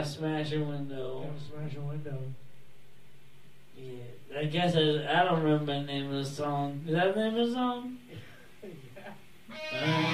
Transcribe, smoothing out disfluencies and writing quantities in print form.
Gotta smash a window. Gotta smash a window. Yeah, I guess I don't remember the name of the song. Is that the name of the song? Yeah.